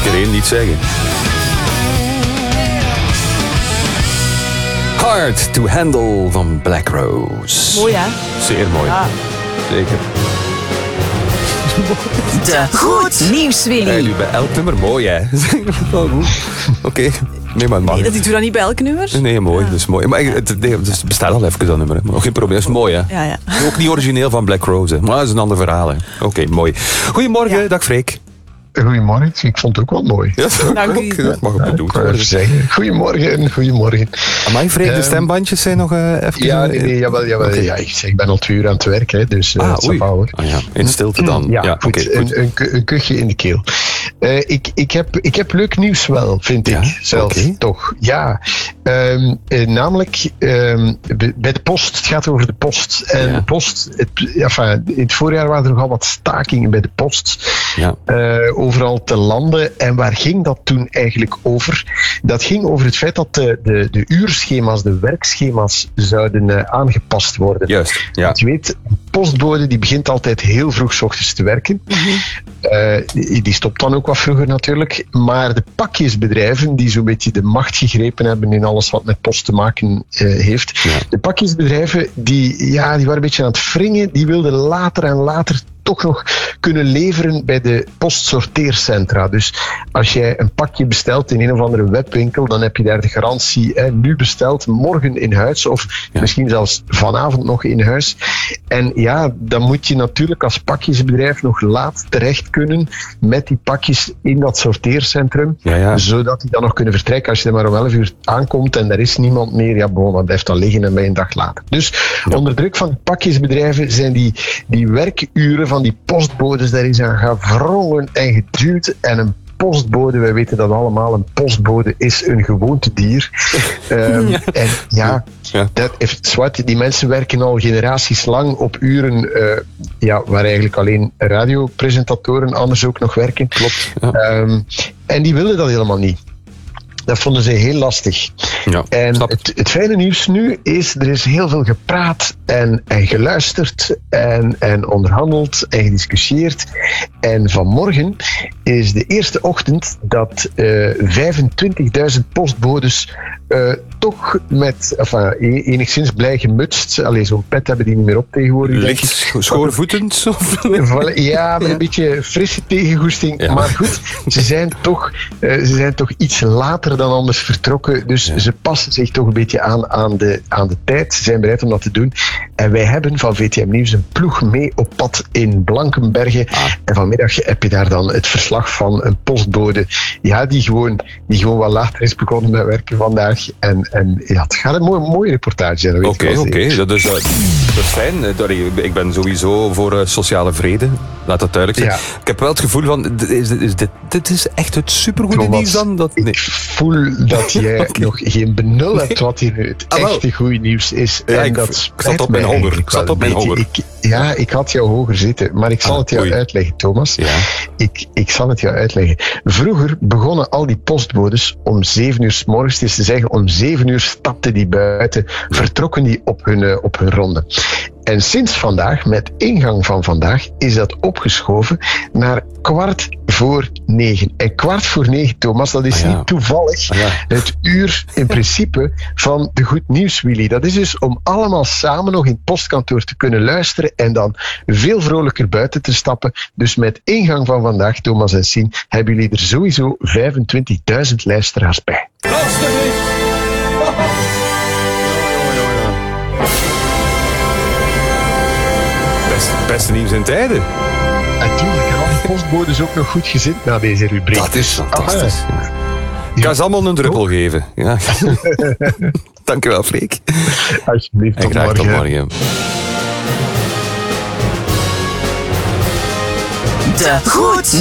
keer 1 niet zeggen. Hard to Handle van Black Rose. Mooi, hè? Zeer mooi. Ja. Zeker. De Goed Nieuws Willy. Nu bij elk nummer mooi, hè. Oké. Nee, maar Nee, dat doe dat niet bij elk nummer. Nee, mooi. Dat is mooi. Maar het bestaat al even, dat nummer. Hè. Maar geen probleem, dat is mooi, hè. Ja. Ook niet origineel van Black Rose, hè. Maar dat is een ander verhaal, hè. Oké, mooi. Goedemorgen, dag Freek. Goedemorgen, ik vond het ook wel mooi. Ja, Dank u. dat mag ook bedoeld Ik wou worden. even zeggen. Goedemorgen. Amai, Freek, de stembandjes zijn nog even... Ja, nee, jawel. Okay. Ja, ik ben al 2 uur aan het werk, hè, dus oei. hoor. Ah, ja. In stilte dan. Ja, oké, goed. Een kuchje in de keel. Ik heb leuk nieuws wel, vind Ja, ik zelf, oké. toch. Ja, namelijk bij de post, het gaat over de post. En Ja. de post, in het voorjaar waren er nogal wat stakingen bij de post. Ja. Overal te landen. En waar ging dat toen eigenlijk over? Dat ging over het feit dat de uurschema's, de werkschema's zouden aangepast worden. Juist, ja. Want je weet, een postbode die begint altijd heel vroeg 's ochtends te werken. Die stopt dan ook wat vroeger natuurlijk. Maar de pakjesbedrijven die zo'n beetje de macht gegrepen hebben in alles wat met post te maken heeft. Ja. De pakjesbedrijven die waren een beetje aan het wringen. Die wilden later en later toch nog kunnen leveren bij de postsorteercentra. Dus als jij een pakje bestelt in een of andere webwinkel, dan heb je daar de garantie, nu besteld, morgen in huis, of misschien zelfs vanavond nog in huis. En ja, dan moet je natuurlijk als pakjesbedrijf nog laat terecht kunnen met die pakjes in dat sorteercentrum, zodat die dan nog kunnen vertrekken. Als je er maar om 11 uur aankomt en er is niemand meer, dan blijft dat liggen en bij een dag later. Dus onder druk van die pakjesbedrijven zijn die werkuren van die postbodes daar is aan gevrongen en geduwd. En een postbode, wij weten dat allemaal, een postbode is een gewoontedier. Dat heeft zwart. Die mensen werken al generaties lang op uren waar eigenlijk alleen radiopresentatoren anders ook nog werken. Klopt. Ja. En die wilden dat helemaal niet. Dat vonden ze heel lastig. Ja, en het fijne nieuws nu is, er is heel veel gepraat en geluisterd en onderhandeld en gediscussieerd. En vanmorgen is de eerste ochtend dat 25.000 postbodes toch met enigszins blij gemutst. Zo'n pet hebben die niet meer op tegenwoordig. Licht schoorvoetend? Ja, met een beetje frisse tegengoesting. Ja. Maar goed, ze zijn toch iets later dan anders vertrokken. Dus ze passen zich toch een beetje aan de tijd. Ze zijn bereid om dat te doen. En wij hebben van VTM Nieuws een ploeg mee op pad in Blankenberge. En vanmiddag heb je daar dan het verslag van een postbode. Ja, die gewoon wat later is begonnen met werken vandaag. En het gaat een mooie reportage zijn. Oké. Dat is fijn. Ik ben sowieso voor sociale vrede. Laat dat duidelijk zijn. Ja. Ik heb wel het gevoel van, dit is echt het supergoede nieuws dan? Ik voel dat jij nog geen benul hebt wat hier nu het echte goede nieuws is. Ja, ik zat op mijn honger. Ik had jou hoger zitten, maar ik zal het jou uitleggen, Thomas. Ja. Ik zal het jou uitleggen. Vroeger begonnen al die postbodes om 7 uur 's morgens. Het is te zeggen, om 7 uur stapten die buiten, vertrokken die op hun ronde. En sinds vandaag, met ingang van vandaag, is dat opgeschoven naar 9:15. En 9:15, Thomas, dat is niet toevallig het uur in principe van de Goed Nieuws Willy. Dat is dus om allemaal samen nog in het postkantoor te kunnen luisteren en dan veel vrolijker buiten te stappen. Dus met ingang van vandaag, Thomas en Sien, hebben jullie er sowieso 25.000 luisteraars bij. Beste nieuws in tijden. Natuurlijk, en al die postbodes ook nog goed gezind na deze rubriek. Dat is fantastisch. Ik ga ze allemaal een druppel geven. Ja. Dankjewel, Freek. Alsjeblieft, tot morgen. De Goed